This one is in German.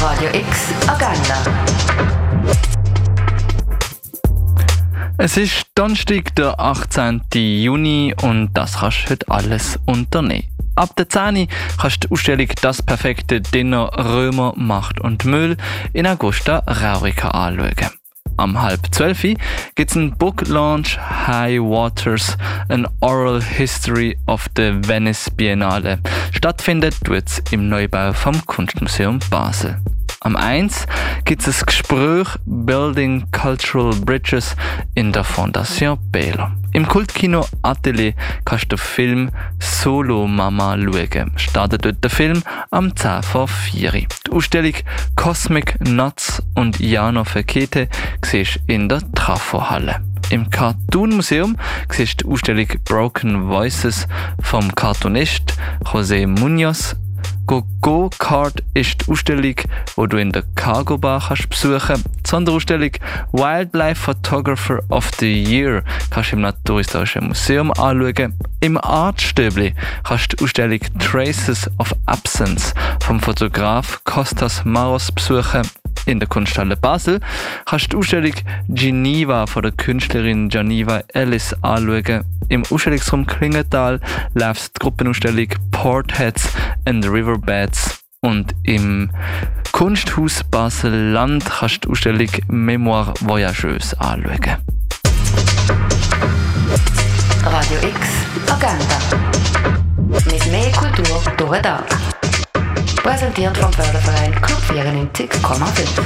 Radio X Agenda. Es ist Donnerstag, der 18. Juni und das kannst du heute alles unternehmen. Ab der 10 kannst du die Ausstellung «Das perfekte Dinner Römer, Macht und Müll» in Augusta Raurica anschauen. Am 11:30 gibt es einen Book Launch «High Waters, an Oral History of the Venice Biennale». Stattfindet tut's im Neubau vom Kunstmuseum Basel. Am 1 gibt es ein Gespräch «Building Cultural Bridges» in der Fondation Belo. Im Kultkino Atelier kannst du den Film «Solo Mama» schauen. Startet dort der Film am 10 vor 4. Die Ausstellung «Cosmic Nuts» und «Jano Fekete» siehst du in der Trafo-Halle. Im Cartoon Museum siehst du die Ausstellung «Broken Voices» vom Cartoonist José Munoz. Go-Kart ist die Ausstellung, die du in der Cargo Bar kannst besuchen. Die Sonderausstellung Wildlife Photographer of the Year kannst du im Naturhistorischen Museum anschauen. Im Artstöbli kannst du die Ausstellung Traces of Absence vom Fotograf Kostas Maros besuchen. In der Kunsthalle Basel kannst du die Ausstellung Geneva von der Künstlerin Geneva Ellis anschauen. Im Ausstellungsraum Klingenthal läuft die Gruppenausstellung Portheads and Riverbeds. Und im Kunsthaus Basel-Land kannst du die Ausstellung Mémoire Voyageuse anschauen. Radio X Agenda. Mit mehr Kultur durch den Tag. Präsentiert vom Förderverein Club 94,5.